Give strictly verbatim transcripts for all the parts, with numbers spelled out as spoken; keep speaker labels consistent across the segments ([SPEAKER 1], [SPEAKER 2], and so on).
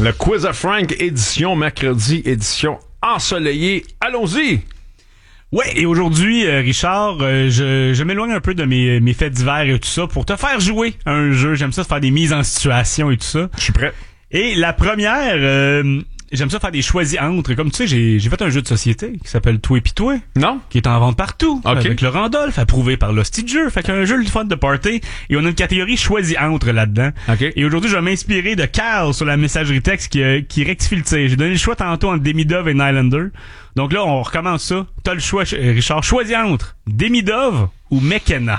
[SPEAKER 1] Le Quiz of Frank, édition mercredi, édition ensoleillée. Allons-y!
[SPEAKER 2] Ouais, et aujourd'hui, euh, Richard, euh, je, je m'éloigne un peu de mes, mes faits divers et tout ça pour te faire jouer à un jeu. J'aime ça, faire des mises en situation et tout ça.
[SPEAKER 1] Je suis prêt.
[SPEAKER 2] Et la première, euh, j'aime ça faire des choisis entre. Comme tu sais, j'ai, j'ai fait un jeu de société qui s'appelle Toi pis Toi.
[SPEAKER 1] Non?
[SPEAKER 2] Qui est en vente partout.
[SPEAKER 1] Okay.
[SPEAKER 2] Avec le Randolph, approuvé par l'Hostie de jeu. Fait qu'un jeu de fun de party. Et on a une catégorie choisis entre là-dedans.
[SPEAKER 1] Okay.
[SPEAKER 2] Et aujourd'hui, je vais m'inspirer de Carl sur la messagerie texte qui, euh, qui rectifie le tir. J'ai donné le choix tantôt entre Demidov et Nylander. Donc là, on recommence ça. T'as le choix, Richard. Choisis entre Demidov ou McKenna.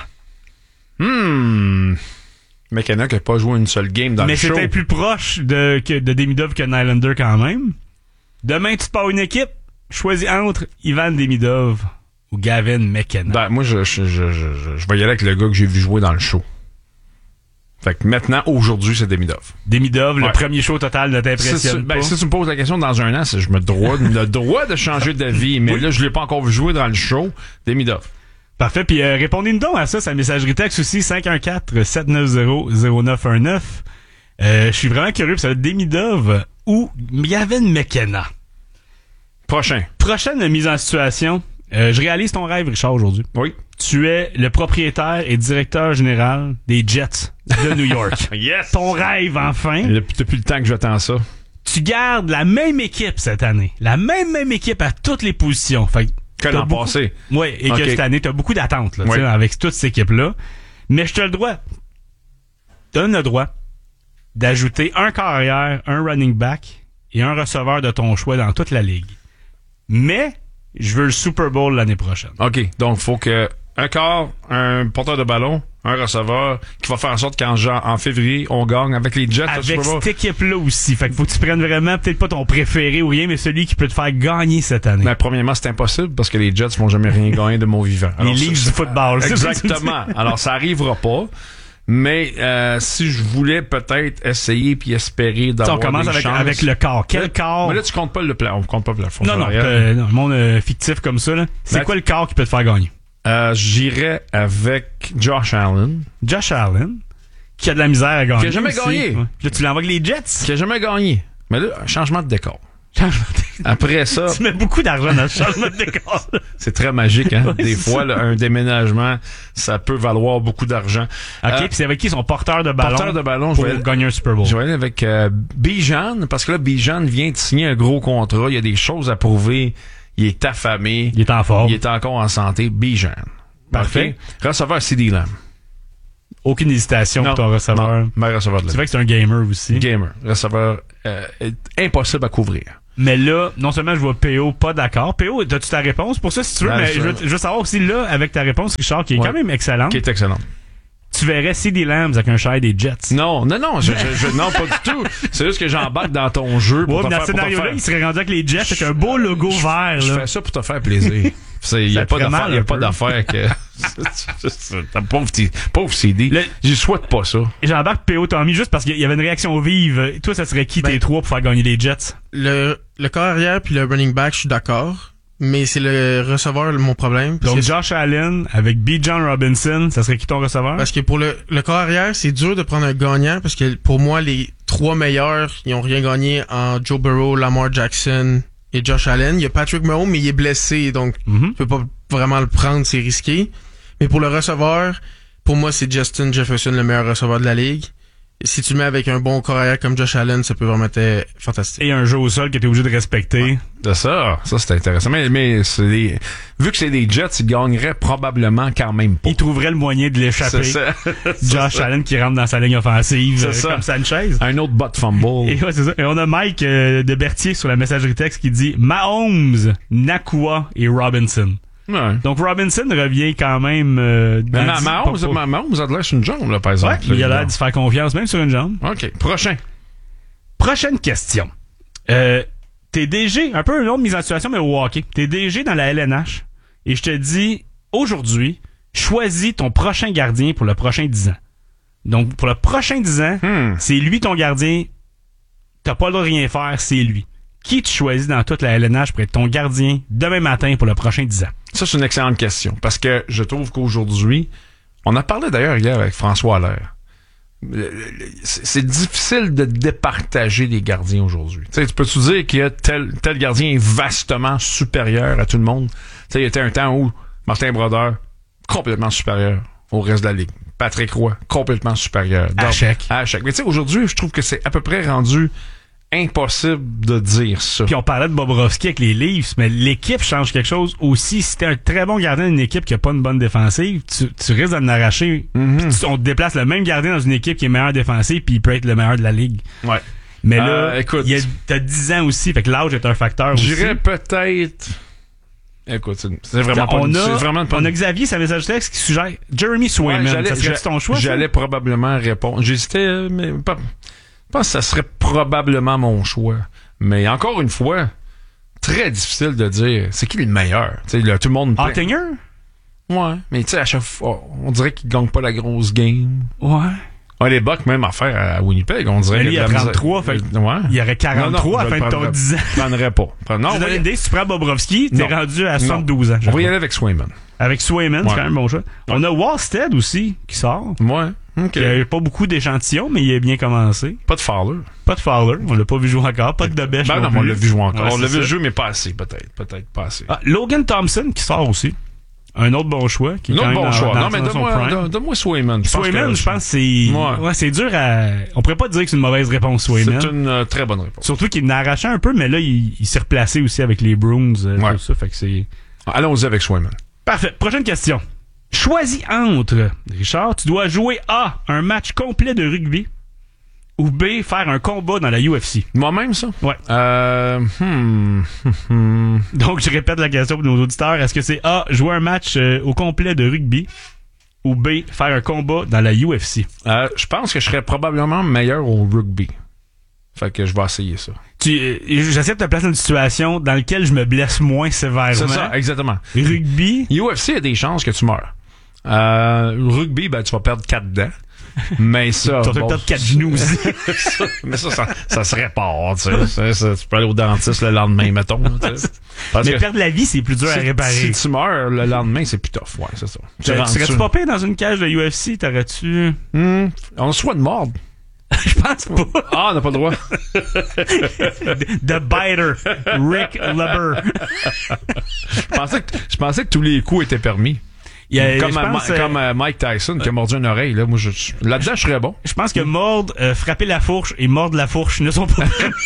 [SPEAKER 1] Hmm... McKenna qui n'a pas joué une seule game dans
[SPEAKER 2] Mais
[SPEAKER 1] le show.
[SPEAKER 2] Mais c'était plus proche de, que, de Demidov que Nylander quand même. Demain, tu te pars une équipe. Choisis entre Ivan Demidov ou Gavin McKenna.
[SPEAKER 1] Ben, moi, je, je, je, je, je vais y aller avec le gars que j'ai vu jouer dans le show. Fait que maintenant, aujourd'hui, c'est Demidov.
[SPEAKER 2] Demidov,
[SPEAKER 1] ouais.
[SPEAKER 2] Le premier show total ne t'impressionne
[SPEAKER 1] si,
[SPEAKER 2] pas.
[SPEAKER 1] Ben, si tu me poses la question dans un an, c'est, je me droit, le droit de changer d'avis. Mais oui. Là, je l'ai pas encore vu jouer dans le show. Demidov.
[SPEAKER 2] Parfait. Puis euh, répondez-nous donc à ça, sa messagerie texte aussi, cinq un quatre, sept neuf zéro, zéro neuf un neuf. Euh, je suis vraiment curieux, ça va être Demidov ou Gavin McKenna.
[SPEAKER 1] Prochain.
[SPEAKER 2] Prochaine mise en situation. Euh, je réalise ton rêve, Richard, aujourd'hui.
[SPEAKER 1] Oui.
[SPEAKER 2] Tu es le propriétaire et directeur général des Jets de New York.
[SPEAKER 1] Yes!
[SPEAKER 2] Ton rêve, enfin.
[SPEAKER 1] Depuis, depuis le temps que j'attends ça.
[SPEAKER 2] Tu gardes la même équipe cette année. La même, même équipe à toutes les positions. Fait
[SPEAKER 1] que l'an beaucoup... passé.
[SPEAKER 2] Oui, et okay. Que cette année, tu as beaucoup d'attentes là, oui. Avec toute cette équipe-là. Mais je te le droit. Tu as le droit d'ajouter un carrière, un running back et un receveur de ton choix dans toute la ligue. Mais je veux le Super Bowl l'année prochaine.
[SPEAKER 1] OK. Donc, il faut que un quart, un porteur de ballon, un receveur qui va faire en sorte qu'en en février, on gagne avec les Jets.
[SPEAKER 2] Avec cette équipe-là aussi. Fait qu'il faut que tu prennes vraiment, peut-être pas ton préféré ou rien, mais celui qui peut te faire gagner cette année.
[SPEAKER 1] Ben, premièrement, c'est impossible parce que les Jets vont jamais rien gagner de mon vivant.
[SPEAKER 2] Alors, les livres du football.
[SPEAKER 1] Exactement. Alors, ça arrivera pas. Mais euh, si je voulais peut-être essayer puis espérer d'avoir des chances... On commence
[SPEAKER 2] avec, avec le corps. Quel corps?
[SPEAKER 1] Mais là, tu comptes pas le plan. On compte pas le plafond.
[SPEAKER 2] Non, non, euh, non. Le monde euh, fictif comme ça, là. C'est ben, quoi le corps qui peut te faire gagner?
[SPEAKER 1] Euh, j'irais avec Josh Allen.
[SPEAKER 2] Josh Allen, qui a de la misère à gagner.
[SPEAKER 1] Qui a jamais aussi. gagné.
[SPEAKER 2] Ouais. Là, tu l'envoies avec les Jets.
[SPEAKER 1] Qui a jamais gagné. Mais là, un changement de décor. Après ça...
[SPEAKER 2] Tu mets beaucoup d'argent dans le changement de décor.
[SPEAKER 1] C'est très magique, hein.
[SPEAKER 2] Ouais,
[SPEAKER 1] des fois, là, un déménagement, ça peut valoir beaucoup d'argent.
[SPEAKER 2] OK, euh, puis c'est avec qui son porteur de ballon?
[SPEAKER 1] Porteur de ballon,
[SPEAKER 2] pour
[SPEAKER 1] je vais
[SPEAKER 2] gagner un Super Bowl.
[SPEAKER 1] Je vais aller avec euh, Bijan, parce que là, Bijan vient de signer un gros contrat. Il y a des choses à prouver. Il est affamé.
[SPEAKER 2] Il est en forme.
[SPEAKER 1] Il est encore en santé. Bijan.
[SPEAKER 2] Parfait.
[SPEAKER 1] Okay. Receveur CeeDee Lamb.
[SPEAKER 2] Aucune hésitation
[SPEAKER 1] non,
[SPEAKER 2] pour ton receveur.
[SPEAKER 1] Non, mais receveur de la
[SPEAKER 2] C'est vrai que c'est un gamer aussi.
[SPEAKER 1] Gamer. Receveur euh, impossible à couvrir.
[SPEAKER 2] Mais là, non seulement je vois P O pas d'accord. P O, as-tu ta réponse pour ça si tu veux? Ben, mais je veux, je veux savoir aussi là, avec ta réponse, Richard, qui est ouais. quand même excellente.
[SPEAKER 1] Qui est excellente.
[SPEAKER 2] Tu verrais CeeDee Lamb avec un chandail des Jets.
[SPEAKER 1] Non, non, non, je, je, je, non, pas du tout. C'est juste que j'embarque dans ton jeu. Pour
[SPEAKER 2] ouais,
[SPEAKER 1] te
[SPEAKER 2] mais dans
[SPEAKER 1] faire,
[SPEAKER 2] ce scénario-là, il serait rendu avec les Jets avec un beau logo
[SPEAKER 1] je,
[SPEAKER 2] vert.
[SPEAKER 1] Je
[SPEAKER 2] là.
[SPEAKER 1] fais ça pour te faire plaisir. Il n'y a pas d'affaire, y a pas d'affaire que... T'as pauvre, pauvre C D. Le... Je souhaite pas ça.
[SPEAKER 2] J'embarque P O Tommy juste parce qu'il y avait une réaction vive. Toi, ça serait qui ben, tes trois pour faire gagner les Jets?
[SPEAKER 3] Le, le corps arrière puis le running back, je suis d'accord. Mais c'est le receveur mon problème.
[SPEAKER 2] Donc Josh Allen avec Bijan Robinson, ça serait qui ton receveur?
[SPEAKER 3] Parce que pour le, le corps arrière, c'est dur de prendre un gagnant parce que pour moi, les trois meilleurs, ils ont rien gagné en Joe Burrow, Lamar Jackson et Josh Allen. Il y a Patrick Mahomes, mais il est blessé, donc mm-hmm. tu peux pas vraiment le prendre, c'est risqué. Mais pour le receveur, pour moi, c'est Justin Jefferson, le meilleur receveur de la ligue. Et si tu le mets avec un bon corps arrière comme Josh Allen, ça peut vraiment être fantastique.
[SPEAKER 2] Et un jeu au sol que t'es obligé de respecter.
[SPEAKER 1] Ouais. De ça, ça c'est intéressant. Mais, mais c'est des, vu que c'est des Jets, ils gagneraient probablement quand même pas.
[SPEAKER 2] Ils trouveraient le moyen de l'échapper.
[SPEAKER 1] C'est ça.
[SPEAKER 2] Josh Allen qui rentre dans sa ligne offensive
[SPEAKER 1] c'est
[SPEAKER 2] euh,
[SPEAKER 1] ça.
[SPEAKER 2] comme Sanchez.
[SPEAKER 1] Un autre bot fumble.
[SPEAKER 2] Et, ouais, c'est ça. Et on a Mike euh, de Berthier sur la messagerie texte qui dit Mahomes, Nakua et Robinson.
[SPEAKER 1] Ouais.
[SPEAKER 2] Donc Robinson revient quand même euh, dans
[SPEAKER 1] mais Mahomes, ma, Mahomes a de l'air sur une jambe là par exemple.
[SPEAKER 2] Ouais, il a l'air de se faire confiance même sur une jambe.
[SPEAKER 1] OK, prochain.
[SPEAKER 2] Prochaine question. Euh, t'es D G, un peu une autre mise en situation mais au hockey. T'es D G dans la L N H et je te dis aujourd'hui, choisis ton prochain gardien pour le prochain dix ans. Donc pour le prochain dix ans, hmm. c'est lui ton gardien. T'as pas le droit de rien faire, c'est lui. Qui tu choisis dans toute la L N H pour être ton gardien demain matin pour le prochain dix ans?
[SPEAKER 1] Ça, c'est une excellente question. Parce que je trouve qu'aujourd'hui, on a parlé d'ailleurs hier avec François Allaire c'est difficile de départager les gardiens aujourd'hui. Tu sais, tu peux te dire qu'il y a tel, tel gardien est vastement supérieur à tout le monde. Tu sais, il y a un temps où Martin Brodeur, complètement supérieur au reste de la ligue. Patrick Roy, complètement supérieur.
[SPEAKER 2] À chaque.
[SPEAKER 1] À chaque. Mais tu sais, aujourd'hui, je trouve que c'est à peu près rendu impossible de dire ça.
[SPEAKER 2] Puis on parlait de Bobrovski avec les Leafs, mais l'équipe change quelque chose aussi. Si t'es un très bon gardien d'une équipe qui a pas une bonne défensive, tu, tu risques d'en arracher. Mm-hmm. Tu, on te déplace le même gardien dans une équipe qui est meilleure défensive, puis il peut être le meilleur de la ligue.
[SPEAKER 1] Ouais.
[SPEAKER 2] Mais là,
[SPEAKER 1] euh, écoute,
[SPEAKER 2] il y a, t'as dix ans aussi, fait que l'âge est un facteur aussi.
[SPEAKER 1] J'irais peut-être... Écoute, c'est, c'est vraiment pas...
[SPEAKER 2] On
[SPEAKER 1] une,
[SPEAKER 2] a,
[SPEAKER 1] c'est vraiment pas
[SPEAKER 2] on a Xavier, ça message texte qui suggère Jeremy Swayman. Ouais, ça serait ton choix?
[SPEAKER 1] J'allais ça? probablement répondre. J'hésitais, mais pas... Je pense que ça serait probablement mon choix. Mais encore une fois, très difficile de dire c'est qui le meilleur. Tu sais, là, tout le monde.
[SPEAKER 2] Ottinger?
[SPEAKER 1] Ouais. Mais tu sais, à chaque fois, on dirait qu'il gagne pas la grosse game.
[SPEAKER 2] Ouais.
[SPEAKER 1] Ouais, les Bucks, même à faire à Winnipeg, on dirait
[SPEAKER 2] qu'il y a trente-trois, fait
[SPEAKER 1] ouais.
[SPEAKER 2] Il y aurait quarante-trois non, non, à la fin de ton dix ans.
[SPEAKER 1] Je prendrais pas. Non,
[SPEAKER 2] je donne une idée, si tu prends Bobrovski, t'es non. rendu à soixante-douze ans.
[SPEAKER 1] On va y aller avec Swayman.
[SPEAKER 2] Avec Swayman, ouais. c'est quand même bon choix.
[SPEAKER 1] Ouais.
[SPEAKER 2] On a Wallstead aussi, qui sort.
[SPEAKER 1] Ouais. Okay.
[SPEAKER 2] Il n'y a pas beaucoup d'échantillons, mais il a bien commencé.
[SPEAKER 1] Pas de Fowler.
[SPEAKER 2] Pas de Fowler. On l'a pas vu jouer encore. Pas de Debèche.
[SPEAKER 1] Ben non, non on l'a vu jouer encore.
[SPEAKER 2] Ouais,
[SPEAKER 1] on l'a
[SPEAKER 2] ça.
[SPEAKER 1] vu jouer, mais pas assez, peut-être. Peut-être pas assez.
[SPEAKER 2] Ah, Logan Thompson, qui sort aussi. Un autre bon choix. Qui est
[SPEAKER 1] un autre bon
[SPEAKER 2] dans,
[SPEAKER 1] choix.
[SPEAKER 2] Dans,
[SPEAKER 1] non, mais donne-moi, donne-moi Swayman.
[SPEAKER 2] Swayman, je pense que c'est... Ouais. ouais, c'est dur à... On pourrait pas dire que c'est une mauvaise réponse, Swayman.
[SPEAKER 1] C'est une euh, très bonne réponse.
[SPEAKER 2] Surtout qu'il n'a arraché un peu, mais là, il, il s'est replacé aussi avec les Bruins. Euh,
[SPEAKER 1] ouais.
[SPEAKER 2] Tout ça, fait que c'est...
[SPEAKER 1] Allons-y avec Swayman.
[SPEAKER 2] Parfait. Prochaine question. Choisis entre, Richard, tu dois jouer A, un match complet de rugby, ou B, faire un combat dans la U F C.
[SPEAKER 1] Moi-même, ça?
[SPEAKER 2] Ouais.
[SPEAKER 1] Euh, hmm, hmm.
[SPEAKER 2] Donc, je répète la question pour nos auditeurs. Est-ce que c'est A, jouer un match euh, au complet de rugby, ou B, faire un combat dans la U F C?
[SPEAKER 1] Euh, je pense que je serais probablement meilleur au rugby. Fait que je vais essayer ça.
[SPEAKER 2] Tu, euh, j'essaie de te placer dans une situation dans laquelle je me blesse moins sévèrement.
[SPEAKER 1] C'est ça, exactement.
[SPEAKER 2] Rugby.
[SPEAKER 1] U F C, il y a des chances que tu meurs. Euh, rugby, ben, tu vas perdre quatre dents. Mais ça.
[SPEAKER 2] Tu vas bon, perdre quatre genoux aussi.
[SPEAKER 1] ça, mais ça, ça, ça se répare, tu sais. Ça, ça, tu peux aller au dentiste le lendemain, mettons.
[SPEAKER 2] Mais que perdre la vie, c'est plus dur
[SPEAKER 1] si,
[SPEAKER 2] à réparer.
[SPEAKER 1] Si tu meurs le lendemain, c'est plus tough. Ouais, c'est ça.
[SPEAKER 2] Tu serais-tu pas pire dans une cage de U F C? T'aurais-tu...
[SPEAKER 1] Hmm, on se souhaite de mordre.
[SPEAKER 2] Je pense pas.
[SPEAKER 1] Ah, on n'a pas le droit.
[SPEAKER 2] The Biter, Rick Leber.
[SPEAKER 1] je pensais que, je pensais que tous les coups étaient permis.
[SPEAKER 2] Il y a,
[SPEAKER 1] comme,
[SPEAKER 2] pense,
[SPEAKER 1] euh, comme euh, Mike Tyson qui a mordu une oreille. Là, moi, je, là-dedans, je serais bon.
[SPEAKER 2] Je pense que mordre, euh, frapper la fourche et mordre la fourche ne sont pas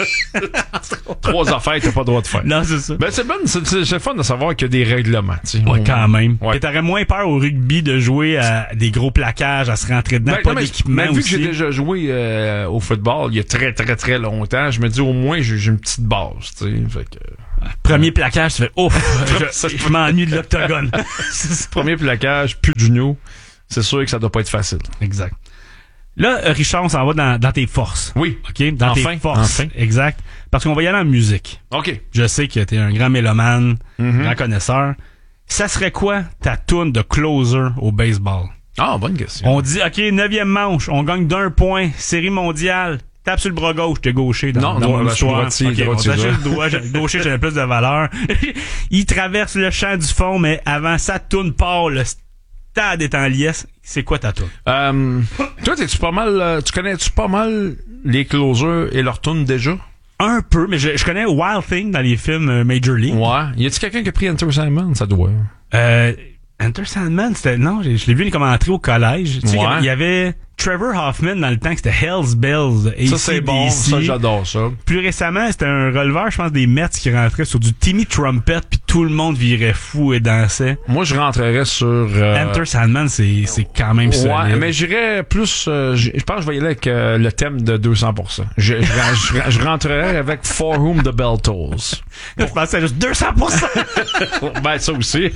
[SPEAKER 1] trois affaires que t'as pas le droit de faire.
[SPEAKER 2] Non, c'est ça.
[SPEAKER 1] Ben, c'est bon, c'est, c'est, c'est fun de savoir qu'il y a des règlements. T'sais.
[SPEAKER 2] Ouais,
[SPEAKER 1] on...
[SPEAKER 2] quand même.
[SPEAKER 1] Ouais.
[SPEAKER 2] Et t'aurais moins peur au rugby de jouer à des gros plaquages, à se rentrer dedans, ben, pas non, d'équipement
[SPEAKER 1] mais, mais vu
[SPEAKER 2] aussi.
[SPEAKER 1] que j'ai déjà joué euh, au football il y a très, très, très longtemps, je me dis au moins j'ai, j'ai une petite base. T'sais. Fait que...
[SPEAKER 2] Premier plaquage, tu fais ouf, je, je m'ennuie de l'octogone.
[SPEAKER 1] Premier plaquage, plus de genoux. C'est sûr que ça doit pas être facile.
[SPEAKER 2] Exact. Là, Richard, on s'en va dans, dans tes forces.
[SPEAKER 1] Oui.
[SPEAKER 2] OK? Dans
[SPEAKER 1] enfin,
[SPEAKER 2] tes forces.
[SPEAKER 1] Enfin.
[SPEAKER 2] Exact. Parce qu'on va y aller en musique.
[SPEAKER 1] OK.
[SPEAKER 2] Je sais que t'es un grand mélomane,
[SPEAKER 1] mm-hmm.
[SPEAKER 2] grand connaisseur. Ça serait quoi ta toune de closer au baseball?
[SPEAKER 1] Ah, bonne question.
[SPEAKER 2] On dit, OK, neuvième manche, on gagne d'un point, série mondiale. Tape sur le bras gauche, t'es gaucher dans,
[SPEAKER 1] non,
[SPEAKER 2] dans
[SPEAKER 1] droit,
[SPEAKER 2] mon histoire.
[SPEAKER 1] Droitier,
[SPEAKER 2] okay,
[SPEAKER 1] droitier,
[SPEAKER 2] on tâche le droit, le gaucher, j'avais plus de valeur. Il traverse le champ du fond, mais avant ça, tourne part, le stade est en liesse. C'est quoi ta toune?
[SPEAKER 1] Euh, toi, t'es-tu pas mal, euh, tu connais-tu pas mal les closers et leur toune déjà?
[SPEAKER 2] Un peu, mais je, je connais Wild Thing dans les films Major League.
[SPEAKER 1] Ouais. Y a-tu quelqu'un qui a pris Enter Sandman? Ça doit.
[SPEAKER 2] Euh, Enter Sandman, c'était, non, je, je l'ai vu les commentaires au collège. Tu sais,
[SPEAKER 1] ouais.
[SPEAKER 2] il y avait Trevor Hoffman dans le temps, que c'était Hell's Bells.
[SPEAKER 1] Ça, c'est bon. Ça, j'adore ça.
[SPEAKER 2] Plus récemment, c'était un releveur, je pense, des Mets qui rentrait sur du Timmy Trumpet, puis tout le monde virait fou et dansait.
[SPEAKER 1] Moi, je rentrerais sur... Euh...
[SPEAKER 2] Enter Sandman, c'est, c'est quand même solide.
[SPEAKER 1] Ouais, mais j'irais plus... Euh, je pense que je vais y aller avec euh, le thème de deux cents pour cent. Je, je, je, je rentrerais avec For Whom the Bell Tolls.
[SPEAKER 2] Je pensais juste deux cents pour cent.
[SPEAKER 1] Ben, ça aussi.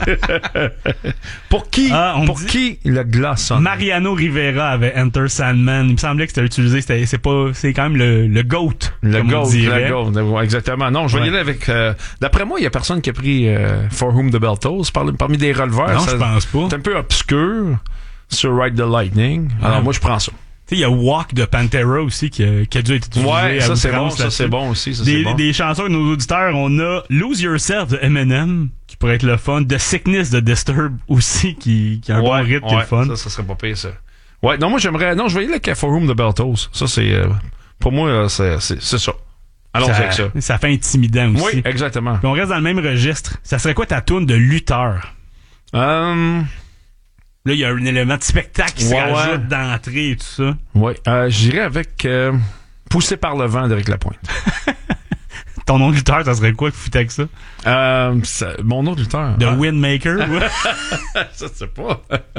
[SPEAKER 1] Pour qui,
[SPEAKER 2] ah,
[SPEAKER 1] pour
[SPEAKER 2] dit...
[SPEAKER 1] qui le glas sonne?
[SPEAKER 2] Mariano Rivera avait Enter Sandman. Il me semblait que c'était utilisé. C'était, c'est pas, c'est quand même le, le GOAT.
[SPEAKER 1] Le
[SPEAKER 2] comme
[SPEAKER 1] GOAT,
[SPEAKER 2] on dirait.
[SPEAKER 1] le GOAT. Exactement. Non, je vais ouais. y aller avec, euh, d'après moi, il y a personne qui a pris, euh, For Whom the Bell Tolls parmi, parmi des releveurs.
[SPEAKER 2] Non,
[SPEAKER 1] ça,
[SPEAKER 2] je pense pas.
[SPEAKER 1] C'est un peu obscur sur Ride the Lightning. Alors, ouais. moi, je prends ça.
[SPEAKER 2] Tu sais, il y a Walk de Pantera aussi qui a, qui a dû être utilisé.
[SPEAKER 1] Ouais, ça c'est bon, ça c'est bon aussi. Ça,
[SPEAKER 2] des,
[SPEAKER 1] c'est bon.
[SPEAKER 2] Des chansons de nos auditeurs, on a Lose Yourself de Eminem, qui pourrait être le fun. The Sickness de Disturbed aussi, qui, qui a un
[SPEAKER 1] ouais,
[SPEAKER 2] bon rythme,
[SPEAKER 1] ouais,
[SPEAKER 2] qui est le fun.
[SPEAKER 1] Ça, ça serait pas pire, ça. Ouais, non, moi, j'aimerais... Non, je vais y aller avec Forum de Beltos. Ça, c'est... Euh, pour moi, c'est, c'est, c'est ça. Allons
[SPEAKER 2] ça,
[SPEAKER 1] avec ça.
[SPEAKER 2] Ça fait intimidant aussi.
[SPEAKER 1] Oui, exactement.
[SPEAKER 2] Puis on reste dans le même registre. Ça serait quoi ta toune de lutteur?
[SPEAKER 1] Euh...
[SPEAKER 2] Là, il y a un élément de spectacle qui se
[SPEAKER 1] ouais,
[SPEAKER 2] rajoute
[SPEAKER 1] ouais.
[SPEAKER 2] d'entrée et tout ça.
[SPEAKER 1] Oui, euh, j'irais avec euh, Poussé par le vent d'Éric Lapointe.
[SPEAKER 2] Ton nom de lutteur, ça serait quoi que foutais avec ça?
[SPEAKER 1] Euh, ça, mon nom de lutteur.
[SPEAKER 2] The
[SPEAKER 1] ah.
[SPEAKER 2] Windmaker?
[SPEAKER 1] Je sais pas.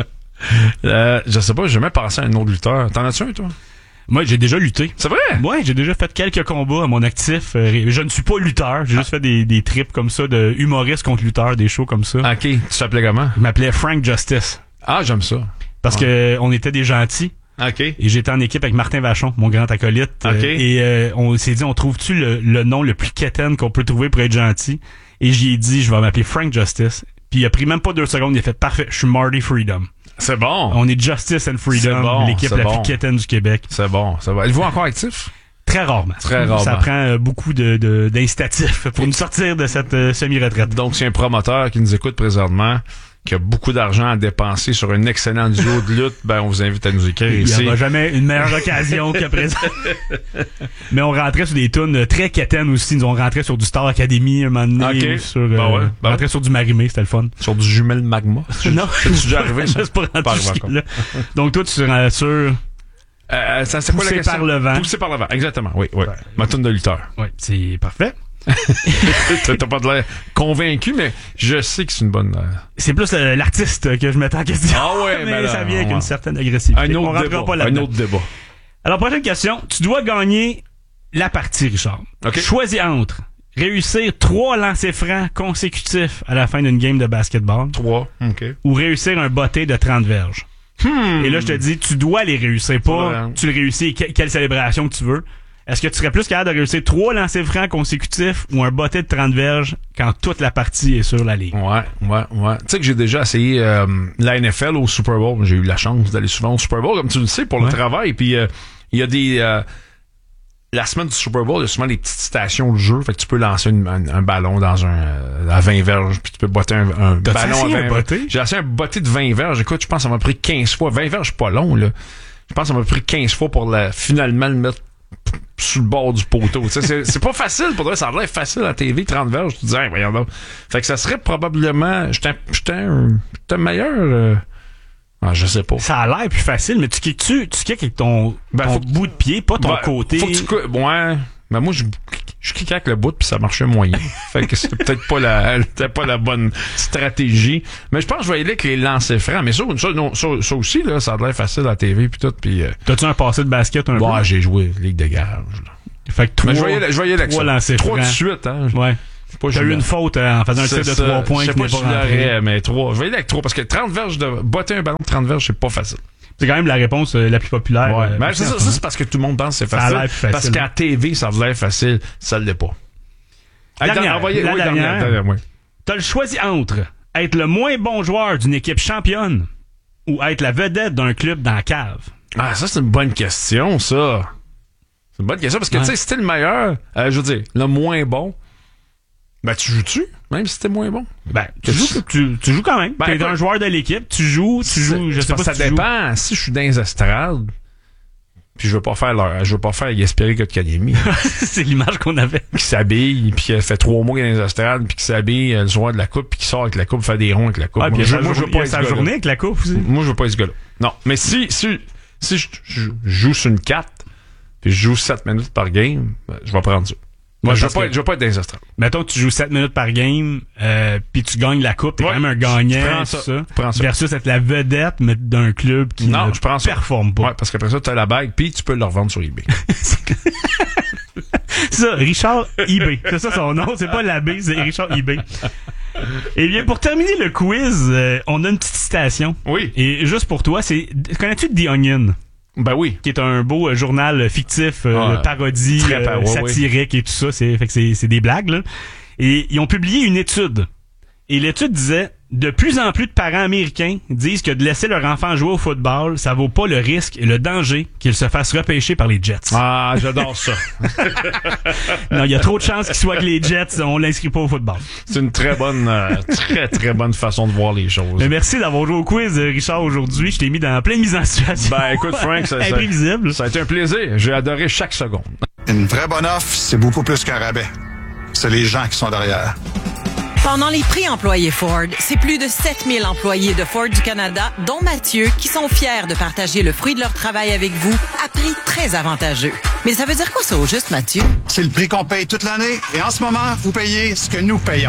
[SPEAKER 1] euh, je sais pas, j'ai jamais pensé à un nom de lutteur. T'en as-tu un, toi?
[SPEAKER 2] Moi, j'ai déjà lutté.
[SPEAKER 1] C'est vrai?
[SPEAKER 2] Ouais, j'ai déjà fait quelques combats à mon actif. Euh, je ne suis pas lutteur. J'ai ah. juste fait des, des trips comme ça de humoriste contre lutteur, des shows comme ça.
[SPEAKER 1] OK. Tu t'appelais comment?
[SPEAKER 2] Je m'appelais Frank Justice.
[SPEAKER 1] Ah, j'aime ça.
[SPEAKER 2] Parce ouais. que on était des gentils.
[SPEAKER 1] OK.
[SPEAKER 2] Et j'étais en équipe avec Martin Vachon, mon grand acolyte.
[SPEAKER 1] OK.
[SPEAKER 2] Euh, et euh, on s'est dit, on trouve-tu le, le nom le plus quétaine qu'on peut trouver pour être gentil? Et j'y ai dit, je vais m'appeler Frank Justice. Puis il a pris même pas deux secondes, il a fait parfait, je suis Marty Freedom.
[SPEAKER 1] C'est bon.
[SPEAKER 2] On est Justice and Freedom,
[SPEAKER 1] bon,
[SPEAKER 2] l'équipe la
[SPEAKER 1] bon.
[SPEAKER 2] plus quétaine du Québec.
[SPEAKER 1] C'est bon, c'est bon. Êtes-vous encore actif?
[SPEAKER 2] Très rarement.
[SPEAKER 1] Très rarement.
[SPEAKER 2] Ça prend euh, beaucoup de, de, d'incitatifs pour nous sortir de cette euh, semi-retraite.
[SPEAKER 1] Donc, c'est un promoteur qui nous écoute présentement, qui a beaucoup d'argent à dépenser sur un excellent duo de lutte, ben, on vous invite à nous écrire
[SPEAKER 2] il
[SPEAKER 1] ici.
[SPEAKER 2] Il n'y aura jamais une meilleure occasion qu'à présent. Mais on rentrait sur des tunes très quétaines aussi. Nous, on rentrait sur du Star Academy un moment donné.
[SPEAKER 1] Okay.
[SPEAKER 2] Ou sur, euh,
[SPEAKER 1] ben ouais, ben
[SPEAKER 2] on rentrait
[SPEAKER 1] ouais.
[SPEAKER 2] sur du Marimé, c'était le fun.
[SPEAKER 1] Sur du jumelle magma.
[SPEAKER 2] Non.
[SPEAKER 1] C'est déjà arrivé, ça?
[SPEAKER 2] C'est pas rendu
[SPEAKER 1] pas
[SPEAKER 2] jusque-là. Donc, toi, tu seras sur...
[SPEAKER 1] Euh, ça, c'est quoi la
[SPEAKER 2] Poussé
[SPEAKER 1] question?
[SPEAKER 2] par le vent.
[SPEAKER 1] Poussé par le vent, exactement. Oui, oui. Ouais. Ma toune de lutteur.
[SPEAKER 2] Oui, c'est parfait.
[SPEAKER 1] T'as pas de l'air convaincu, mais je sais que c'est une bonne... Euh...
[SPEAKER 2] C'est plus le, l'artiste que je mettais en question.
[SPEAKER 1] Ah ouais,
[SPEAKER 2] mais
[SPEAKER 1] ben là,
[SPEAKER 2] ça vient
[SPEAKER 1] ouais.
[SPEAKER 2] avec une certaine agressivité.
[SPEAKER 1] Un
[SPEAKER 2] on
[SPEAKER 1] autre
[SPEAKER 2] rentrera
[SPEAKER 1] débat.
[SPEAKER 2] pas là-dedans.
[SPEAKER 1] Un autre débat.
[SPEAKER 2] Alors, prochaine question. Tu dois gagner la partie, Richard.
[SPEAKER 1] Okay.
[SPEAKER 2] Choisis entre réussir trois lancers francs consécutifs à la fin d'une game de basketball.
[SPEAKER 1] Trois. OK.
[SPEAKER 2] Ou réussir un botté de trente verges.
[SPEAKER 1] Hmm.
[SPEAKER 2] Et là, je te dis, tu dois les réussir, pas
[SPEAKER 1] ouais.
[SPEAKER 2] tu le réussis, que, quelle célébration que tu veux. Est-ce que tu serais plus capable de réussir trois lancers francs consécutifs ou un botté de trente verges quand toute la partie est sur la ligne?
[SPEAKER 1] Ouais, ouais, ouais. Tu sais que j'ai déjà essayé euh, la N F L au Super Bowl. J'ai eu la chance d'aller souvent au Super Bowl, comme tu le sais, pour
[SPEAKER 2] ouais.
[SPEAKER 1] le travail. Puis il euh, y a des... Euh, la semaine du Super Bowl, il y a souvent des petites stations de jeu. Fait que tu peux lancer une, un, un ballon dans un euh, à vingt verges, puis tu peux botter un, un ballon à vingt verges. J'ai essayé un botté de vingt verges. Écoute, je pense que ça m'a pris quinze fois. vingt verges, c'est pas long, là. Je pense que ça m'a pris quinze fois pour la, finalement le mettre sur le bord du poteau. c'est, c'est pas facile, pour vrai, ça a l'air facile à la T V, trente verges, tu te dis, hey, voyons donc. Fait que ça serait probablement, j'étais, j'étais un, j'étais meilleur, euh, ah, je sais pas.
[SPEAKER 2] Ça a l'air plus facile, mais tu kicks-tu, tu kicks avec ton,
[SPEAKER 1] ben,
[SPEAKER 2] ton
[SPEAKER 1] faut,
[SPEAKER 2] bout de pied, pas ton
[SPEAKER 1] ben,
[SPEAKER 2] côté.
[SPEAKER 1] Faut que tu, ouais, ben moi, je, je kick avec le bout, puis ça marchait moyen. Fait que c'est peut-être pas la, peut-être pas la bonne stratégie. Mais je pense que je vais y aller avec les lancers francs. Mais ça, ça, non, ça, ça aussi, là, ça a l'air facile à la T V, puis tout, puis euh,
[SPEAKER 2] t'as-tu un passé de basket un
[SPEAKER 1] ouais,
[SPEAKER 2] peu?
[SPEAKER 1] j'ai joué Ligue de garage, là.
[SPEAKER 2] Fait que trois,
[SPEAKER 1] mais je vais y aller, je vais y aller avec
[SPEAKER 2] trois
[SPEAKER 1] ça.
[SPEAKER 2] lancers
[SPEAKER 1] Trois
[SPEAKER 2] francs.
[SPEAKER 1] de suite, hein.
[SPEAKER 2] Ouais.
[SPEAKER 1] Pas
[SPEAKER 2] T'as eu une faute euh, en faisant un tir de trois points
[SPEAKER 1] je sais
[SPEAKER 2] qui
[SPEAKER 1] pas
[SPEAKER 2] n'est
[SPEAKER 1] si
[SPEAKER 2] pas
[SPEAKER 1] je
[SPEAKER 2] rentré.
[SPEAKER 1] l'aurais, mais trois. Je vais y aller avec trois, parce que trente verges de, botter un ballon de trente verges, c'est pas facile.
[SPEAKER 2] C'est quand même la réponse euh, la plus populaire.
[SPEAKER 1] Ouais.
[SPEAKER 2] Euh,
[SPEAKER 1] mais c'est ça, ça, c'est parce que tout le monde pense que c'est facile.
[SPEAKER 2] Ça a l'air facile.
[SPEAKER 1] Parce qu'à T V, ça a l'air facile. Ça l'est pas.
[SPEAKER 2] Dernière,
[SPEAKER 1] Allez, envoyez,
[SPEAKER 2] la
[SPEAKER 1] oui,
[SPEAKER 2] dernière.
[SPEAKER 1] dernière, dernière, oui.
[SPEAKER 2] T'as le choisi entre être le moins bon joueur d'une équipe championne ou être la vedette d'un club dans la cave.
[SPEAKER 1] Ah, ça, c'est une bonne question, ça. C'est une bonne question, parce que, ouais. tu sais, si t'es le meilleur, euh, je veux dire, le moins bon, ben, tu joues-tu? Même si t'es moins bon?
[SPEAKER 2] Ben, tu joues, tu, tu joues quand même. Ben, t'es écoute, un joueur de l'équipe, tu joues, tu joues, je sais pas
[SPEAKER 1] ça
[SPEAKER 2] si tu
[SPEAKER 1] dépend.
[SPEAKER 2] Joues.
[SPEAKER 1] Si je suis dans les estrades, puis je veux pas faire leur, je veux pas faire Yesperi Kotkaniemi.
[SPEAKER 2] C'est l'image qu'on avait.
[SPEAKER 1] Qui s'habille, puis elle fait trois mois dans les estrades, puis qui s'habille le soir de la coupe, puis qui sort avec la coupe, faire des ronds avec la coupe.
[SPEAKER 2] Ah,
[SPEAKER 1] moi,
[SPEAKER 2] je,
[SPEAKER 1] je,
[SPEAKER 2] moi, je veux pas être sa journée avec la coupe aussi.
[SPEAKER 1] Moi, je veux pas être ce gars-là. Non. Mais si, si, si je, je, je joue sur une quatre, puis je joue sept minutes par game, ben, je vais prendre ça. Moi, ouais, je veux pas, je veux pas être dans les estrades.
[SPEAKER 2] Mettons que tu joues sept minutes par game, euh, puis tu gagnes la coupe, t'es ouais, quand même un gagnant,
[SPEAKER 1] ça,
[SPEAKER 2] ça,
[SPEAKER 1] prends ça.
[SPEAKER 2] Versus être la vedette, mais d'un club qui
[SPEAKER 1] non,
[SPEAKER 2] ne
[SPEAKER 1] je prends
[SPEAKER 2] performe
[SPEAKER 1] ça.
[SPEAKER 2] pas.
[SPEAKER 1] Ouais, parce qu'après ça, t'as la bague, puis tu peux le revendre sur eBay.
[SPEAKER 2] C'est ça, Richard eBay. C'est ça son nom, c'est pas l'abbé, c'est Richard eBay. Eh bien, pour terminer le quiz, euh, on a une petite citation.
[SPEAKER 1] Oui.
[SPEAKER 2] Et juste pour toi, c'est, connais-tu The Onion?
[SPEAKER 1] Ben oui.
[SPEAKER 2] Qui est un beau euh, journal fictif, euh,
[SPEAKER 1] ah,
[SPEAKER 2] parodie, euh, ouais, satirique oui. et tout ça. C'est, fait que c'est, c'est des blagues, là. Et ils ont publié une étude. Et l'étude disait, de plus en plus de parents américains disent que de laisser leur enfant jouer au football, ça vaut pas le risque et le danger qu'il se fasse repêcher par les Jets.
[SPEAKER 1] Ah, j'adore ça.
[SPEAKER 2] Non, il y a trop de chances qu'il soit que les Jets, on l'inscrit pas au football.
[SPEAKER 1] C'est une très bonne, euh, très très bonne façon de voir les choses.
[SPEAKER 2] Mais merci d'avoir joué au quiz, Richard, aujourd'hui. Je t'ai mis dans plein de mises en situation.
[SPEAKER 1] Ben écoute, Frank, ça, ça,
[SPEAKER 2] imprévisible.
[SPEAKER 1] Ça a été un plaisir. J'ai adoré chaque seconde.
[SPEAKER 4] Une vraie bonne offre, c'est beaucoup plus qu'un rabais. C'est les gens qui sont derrière.
[SPEAKER 5] Pendant les prix employés Ford, c'est plus de sept mille employés de Ford du Canada, dont Mathieu, qui sont fiers de partager le fruit de leur travail avec vous à prix très avantageux. Mais ça veut dire quoi ça au juste, Mathieu?
[SPEAKER 4] C'est le prix qu'on paye toute l'année et en ce moment, vous payez ce que nous payons.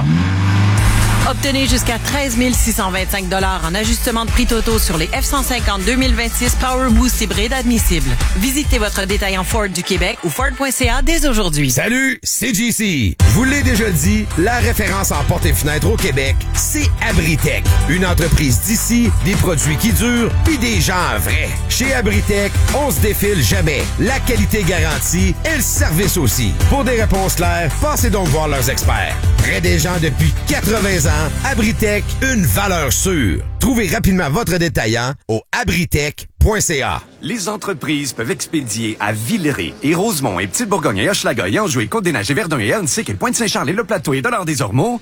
[SPEAKER 5] Obtenez jusqu'à treize mille six cent vingt-cinq dollars en ajustement de prix totaux sur les F cent cinquante deux mille vingt-six Power Boost hybride admissibles. Visitez votre détaillant Ford du Québec ou Ford point C A dès aujourd'hui.
[SPEAKER 6] Salut, c'est J C. Je vous l'ai déjà dit, la référence en portes et fenêtres au Québec, c'est Abritech. Une entreprise d'ici, des produits qui durent, puis des gens vrais. Chez Abritech, on se défile jamais. La qualité garantie et le service aussi. Pour des réponses claires, passez donc voir leurs experts. Près des gens depuis quatre-vingts ans, Abritech, une valeur sûre. Trouvez rapidement votre détaillant au abritech point c a.
[SPEAKER 7] Les entreprises peuvent expédier à Villeray et Rosemont et Petite-Bourgogne et Hochelaga et Anjou et Côte-des-Neiges et Verdun et Ahuntsic et Pointe-Saint-Charles et Le Plateau et Dollard-des-Ormeaux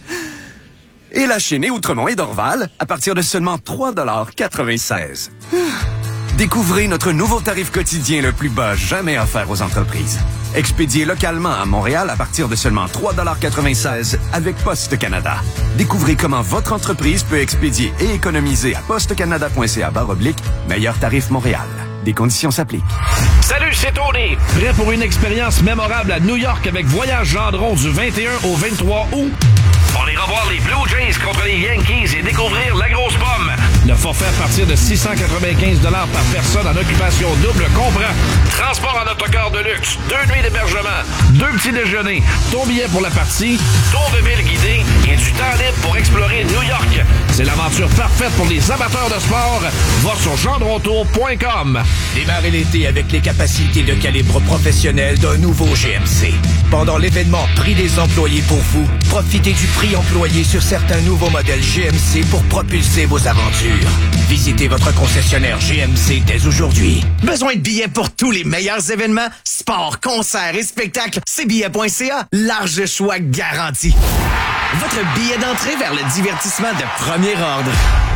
[SPEAKER 7] et La Chine et Outremont et Dorval à partir de seulement trois dollars quatre-vingt-seize. Découvrez notre nouveau tarif quotidien le plus bas jamais offert aux entreprises. Expédié localement à Montréal à partir de seulement trois dollars quatre-vingt-seize avec Poste Canada. Découvrez comment votre entreprise peut expédier et économiser à postecanada point c a barre oblique meilleur tarif Montréal. Des conditions s'appliquent.
[SPEAKER 8] Salut, c'est Tony! Prêt pour une expérience mémorable à New York avec Voyage Gendron du vingt et un au vingt-trois août? On ira voir les Blue Jays contre les Yankees et découvrir la grosse pomme. Le forfait à partir de six cent quatre-vingt-quinze dollars par personne en occupation double comprend transport en autocar de luxe, deux nuits d'hébergement, deux petits déjeuners, ton billet pour la partie, tour de ville guidé et du temps libre pour explorer New York. C'est l'aventure parfaite pour les amateurs de sport. Va sur gendrontour point com.
[SPEAKER 9] Démarrez l'été avec les capacités de calibre professionnel d'un nouveau G M C. Pendant l'événement Prix des employés pour vous, profitez du prix employé sur certains nouveaux modèles G M C pour propulser vos aventures. Visitez votre concessionnaire G M C dès aujourd'hui.
[SPEAKER 10] Besoin de billets pour tous les meilleurs événements, sports, concerts et spectacles? C billets point c a, large choix garanti. Votre billet d'entrée vers le divertissement de premier ordre.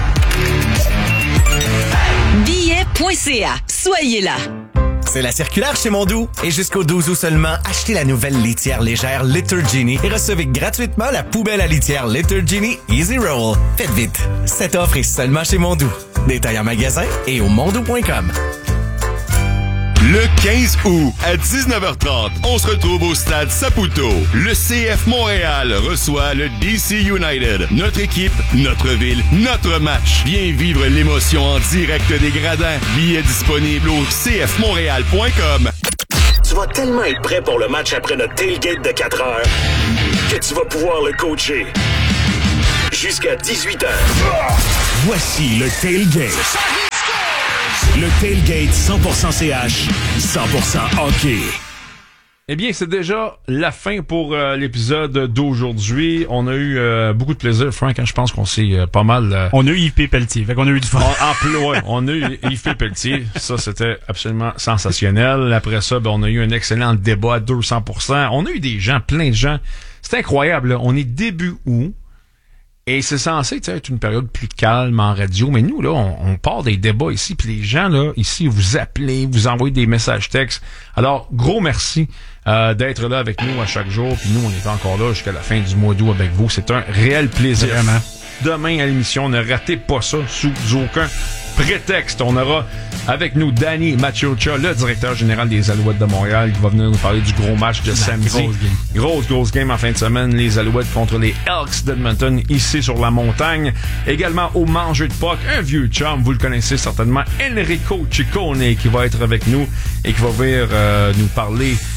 [SPEAKER 5] billets point c a, soyez là.
[SPEAKER 10] C'est la circulaire chez Mondou. Et jusqu'au douze août seulement, achetez la nouvelle litière légère Litter Genie et recevez gratuitement la poubelle à litière Litter Genie Easy Roll. Faites vite, cette offre est seulement chez Mondou. Détail en magasin et au mondou point com.
[SPEAKER 11] Le quinze août, à dix-neuf heures trente, on se retrouve au stade Saputo. Le C F Montréal reçoit le D C United. Notre équipe, notre ville, notre match. Viens vivre l'émotion en direct des gradins. Billets disponibles au c f montréal point com.
[SPEAKER 12] Tu vas tellement être prêt pour le match après notre tailgate de quatre heures que tu vas pouvoir le coacher jusqu'à dix-huit heures.
[SPEAKER 13] Voici le tailgate. Le tailgate cent pour cent C H, cent pour cent hockey.
[SPEAKER 1] Eh bien, c'est déjà la fin pour euh, l'épisode d'aujourd'hui. On a eu euh, beaucoup de plaisir, Frank. Hein, je pense qu'on s'est euh, pas mal... Euh...
[SPEAKER 2] On a eu Yves P. Pelletier, fait qu'on a eu du fun.
[SPEAKER 1] En plus, ouais, on a eu Yves P. Pelletier. Ça, c'était absolument sensationnel. Après ça, ben, on a eu un excellent débat à deux cents pour cent. On a eu des gens, plein de gens. C'est incroyable. Là. On est début août. Et c'est censé être une période plus calme en radio, mais nous, là, on, on part des débats ici, puis les gens, là, ici, vous appelez, vous envoyez des messages textes. Alors, gros merci euh, d'être là avec nous à chaque jour, puis nous, on est encore là jusqu'à la fin du mois d'août avec vous. C'est un réel plaisir.
[SPEAKER 2] Vraiment.
[SPEAKER 1] Demain à l'émission, ne ratez pas ça sous aucun prétexte. On aura avec nous Danny Machocha, le directeur général des Alouettes de Montréal, qui va venir nous parler du gros match de samedi.
[SPEAKER 2] Grosse game.
[SPEAKER 1] Grosse, grosse game en fin de semaine. Les Alouettes contre les Elks d'Edmonton, ici sur la montagne. Également au manger de puck, un vieux chum, vous le connaissez certainement, Enrico Ciccone, qui va être avec nous et qui va venir euh, nous parler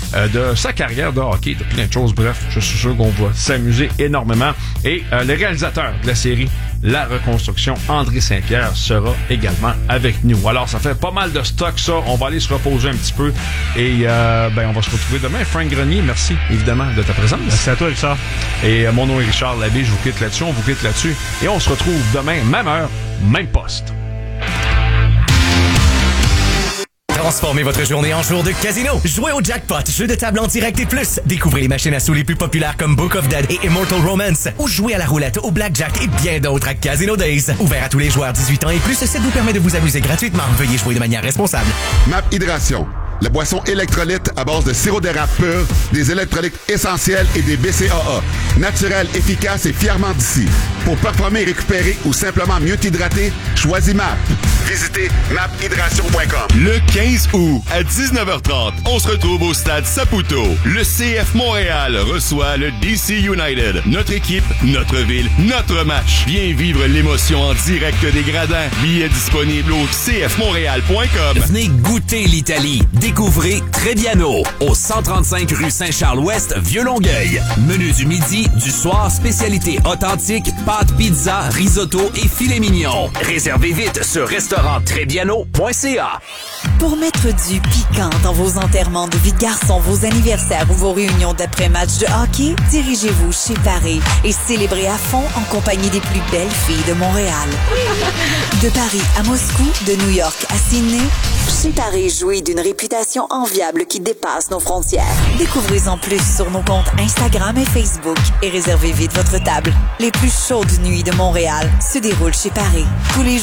[SPEAKER 1] euh, de sa carrière de hockey, de plein de choses. Bref, je suis sûr qu'on va s'amuser énormément. Et euh, le réalisateur de la série La Reconstruction, André Saint-Pierre, sera également avec nous. Alors, ça fait pas mal de stock, ça. On va aller se reposer un petit peu. Et euh, ben, on va se retrouver demain. Frank Grenier, merci évidemment de ta présence.
[SPEAKER 2] Merci à toi, Richard.
[SPEAKER 1] Et euh, mon nom est Richard Labbé. Je vous quitte là-dessus. On vous quitte là-dessus. Et on se retrouve demain, même heure, même poste.
[SPEAKER 10] Transformez votre journée en jour de casino. Jouez au jackpot, jeu de table en direct et plus. Découvrez les machines à sous les plus populaires comme Book of Dead et Immortal Romance. Ou jouez à la roulette, au blackjack et bien d'autres à Casino Days. Ouvert à tous les joueurs dix-huit ans et plus, ça vous permet de vous amuser gratuitement. Veuillez jouer de manière responsable.
[SPEAKER 14] Map Hydration, la boisson électrolyte à base de sirop d'érable pur, des électrolytes essentiels et des B C A A. Naturel, efficace et fièrement d'ici. Pour performer, récupérer ou simplement mieux t'hydrater, choisis Map. Visitez map hydration point com.
[SPEAKER 11] Le quinze août à dix-neuf heures trente, on se retrouve au stade Saputo. Le C F Montréal reçoit le D C United. Notre équipe, notre ville, notre match. Viens vivre l'émotion en direct des gradins. Billets disponibles au c f montréal point com.
[SPEAKER 15] Venez goûter l'Italie. Découvrez Trebbiano au cent trente-cinq rue Saint-Charles-Ouest, Vieux-Longueuil. Menu du midi, du soir, spécialité authentique, pâtes, pizza, risotto et filet mignon. Réservez vite sur restaurant trebbiano point c a.
[SPEAKER 16] Pour mettre du piquant dans vos enterrements de vie de garçon, vos anniversaires ou vos réunions d'après-match de hockey, dirigez-vous chez Paris et célébrez à fond en compagnie des plus belles filles de Montréal. De Paris à Moscou, de New York à Sydney, chez Paris jouit d'une réputation enviable qui dépasse nos frontières. Découvrez-en plus sur nos comptes Instagram et Facebook et réservez vite votre table. Les plus chaudes nuits de Montréal se déroulent chez Paris. Tous les